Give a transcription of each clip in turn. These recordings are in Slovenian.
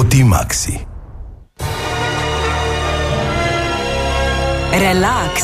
Poti Maxi. Relax.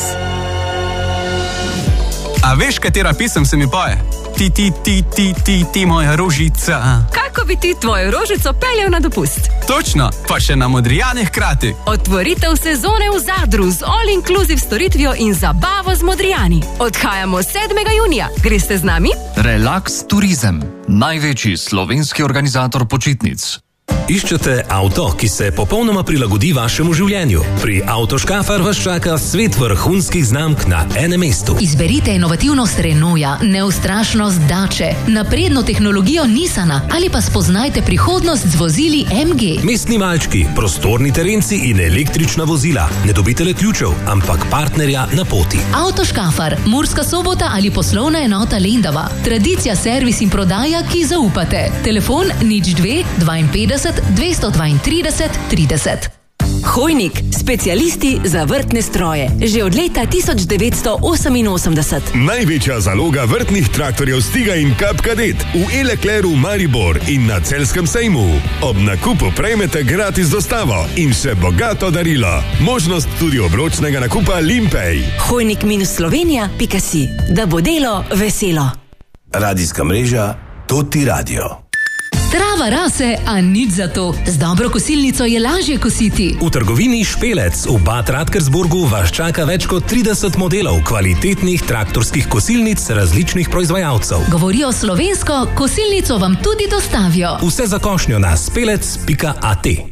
A veš, katera pesem se mi poje? Ti, moja rožica. Kako bi ti tvojo rožico peljal na dopust? Točno, pa še na Modrijane hkrati. Otvoritev sezone v Zadru z all-inclusive storitvijo in zabavo z Modrijani. Odhajamo 7. junija. Greste z nami? Relax Turizem, največji slovenski organizator počitnic. Iščete avto, ki se popolnoma prilagodi vašemu življenju? Pri Autoškafar vas čaka svet vrhunskih znamk na enem mestu. Izberite inovativnost Renaulta, neustrašnost Dače, napredno tehnologijo Nissana ali pa spoznajte prihodnost z vozili MG. Mestni malčki, prostorni terenci in električna vozila. Ne dobite le ključev, ampak partnerja na poti. Autoškafar, Murska Sobota ali poslovna enota Lendava. Tradicija, servis in prodaja, ki zaupate. Telefon 02 52 232 30. Hojnik, specialisti za vrtne stroje. Že od leta 1988. Največja zaloga vrtnih traktorjev Stiga in Cup Cadet v Elekleru Maribor in na Celjskem sejmu. Ob nakupu prejmete gratis dostavo in še bogato darilo. Možnost tudi obročnega nakupa Limpej. Hojnik-slovenija.si, da bo delo veselo. Radijska mreža Toti Radio. Trava rase, a nič za to. Z dobro kosilnico je lažje kositi. V trgovini Špelec v Bad Radkersburgu vas čaka več kot 30 modelov kvalitetnih traktorskih kosilnic različnih proizvajalcev. Govorijo slovensko, kosilnico vam tudi dostavijo. Vse za košnjo na spelec.at.